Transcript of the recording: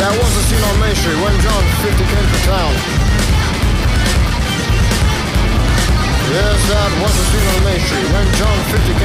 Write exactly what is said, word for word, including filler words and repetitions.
That was the scene on Main Street when John fifty came to town. Yes, that was the scene on Main Street when John fifty